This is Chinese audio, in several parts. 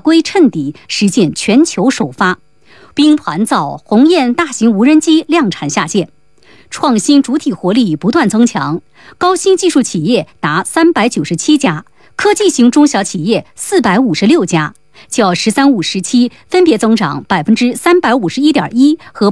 硅衬底实现全球首发。兵团造鸿雁大型无人机量产下线，创新主体活力不断增强，高新技术企业达397家，科技型中小企业456家，较“十三五”时期分别增长351.1%和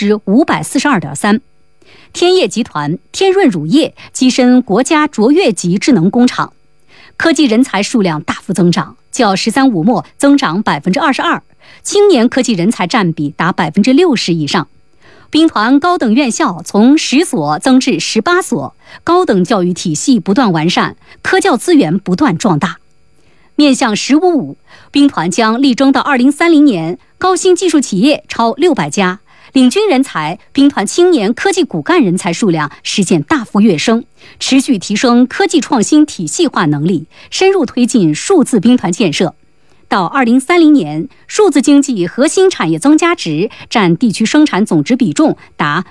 542.3%。天业集团、天润乳业跻身国家卓越级智能工厂，科技人才数量大幅增长，较“十三五”末增长22%，青年科技人才占比达60%以上。兵团高等院校从10所增至18所，高等教育体系不断完善，科教资源不断壮大。面向“十五五”，兵团将力争到2030年，高新技术企业超600家。领军人才，兵团青年科技骨干人才数量实现大幅跃升，持续提升科技创新体系化能力，深入推进数字兵团建设。到2030年，数字经济核心产业增加值占地区生产总值比重达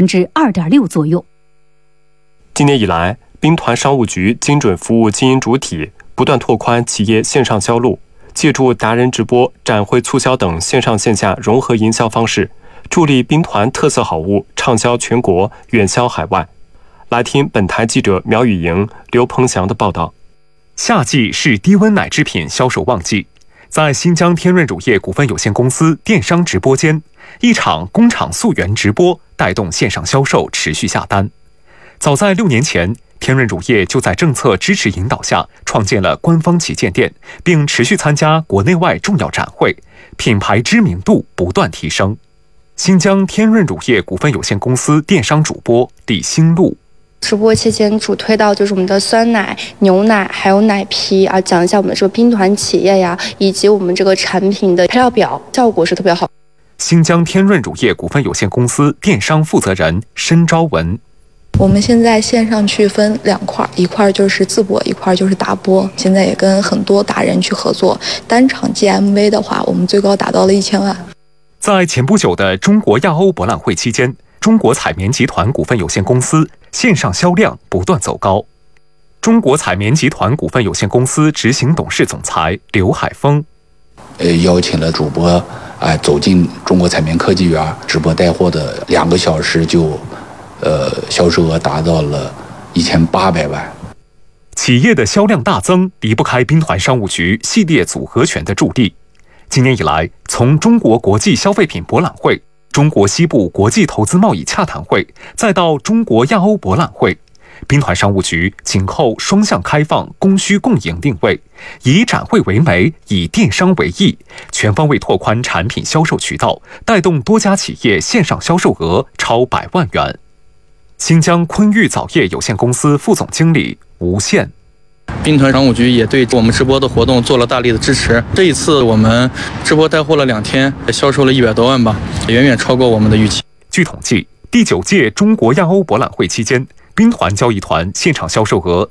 2.6%左右。 今年以来，兵团商务局精准服务经营主体，不断拓宽企业线上销路，借助达人直播、展会促销等线上线下融合营销方式，助力兵团特色好物畅销全国、远销海外。来听本台记者苗雨莹、刘鹏翔的报道。 夏季是低温奶制品销售旺季，在新疆天润乳业股份有限公司电商直播间，一场工厂溯源直播带动线上销售持续下单。早在6年前，天润乳业就在政策支持引导下创建了官方旗舰店，并持续参加国内外重要展会，品牌知名度不断提升。新疆天润乳业股份有限公司电商主播李新路。 直播期间主推到就是我们的酸奶、牛奶还有奶皮啊，讲一下我们这个兵团企业呀，以及我们这个产品的配料表，效果是特别好。 新疆天润乳业股份有限公司电商负责人申昭文。 我们现在线上区分2块，一块就是自播，一块就是打播。现在也跟很多达人去合作，单场 GMV 的话，我们最高达到了1000万。 在前不久的中国亚欧博览会期间，中国彩棉集团股份有限公司线上销量不断走高。中国彩棉集团股份有限公司执行董事总裁刘海峰， 邀请了主播走进中国彩棉科技园，直播带货的2个小时就销售额达到了1800万。 企业的销量大增离不开兵团商务局系列组合拳的助力。今年以来，从中国国际消费品博览会、中国西部国际投资贸易洽谈会，再到中国亚欧博览会，兵团商务局紧扣双向开放、供需共赢定位，以展会为媒，以电商为翼，全方位拓宽产品销售渠道，带动多家企业线上销售额超100万元。新疆昆玉枣业有限公司副总经理吴宪。 兵团商务局也对我们直播的活动做了大力的支持。这一次我们直播带货了2天，销售了100多万吧，远远超过我们的预期。 据统计，第9届中国亚欧博览会期间，兵团交易团现场销售额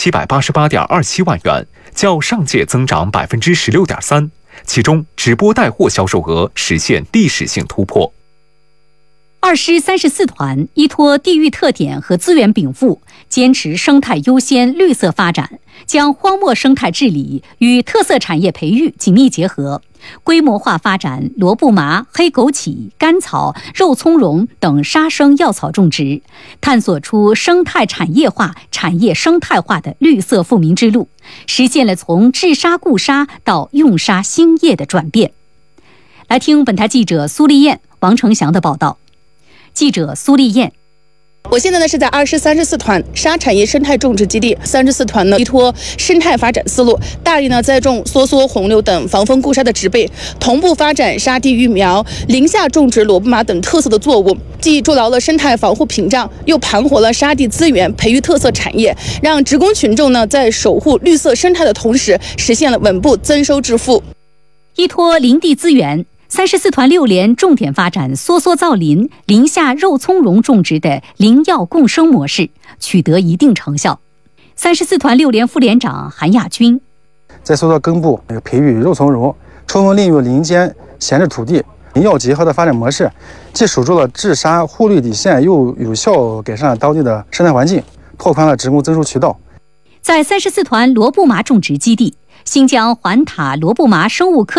3788.27万元，较上届增长16.3%，其中直播带货销售额实现历史性突破。 2师34团依托地域特点和资源禀赋，坚持生态优先、绿色发展，将荒漠生态治理与特色产业培育紧密结合，规模化发展萝卜麻、黑枸杞、甘草、肉苁蓉等杀生药草种植，探索出生态产业化、产业生态化的绿色富民之路，实现了从治沙固沙到用沙兴业的转变。来听本台记者苏丽燕、王成祥的报道。记者苏丽燕。 我现在呢是在2师34团沙产业生态种植基地。34团呢依托生态发展思路，大力呢栽种梭梭、红柳等防风固沙的植被，同步发展沙地育苗、林下种植萝卜麻等特色的作物，既筑牢了生态防护屏障，又盘活了沙地资源，培育特色产业，让职工群众呢在守护绿色生态的同时，实现了稳步增收致富。 依托林地资源，34团6连重点发展梭梭造林、林下肉苁蓉种植的林药共生模式，取得一定成效。34团6连副连长韩亚军在梭梭根部培育肉苁蓉，充分利用林间闲置土地，林药结合的发展模式，既守住了治沙护绿底线，又有效改善了当地的生态环境，拓宽了职工增收渠道。 在34团萝卜麻种植基地，新疆环塔萝卜麻生物科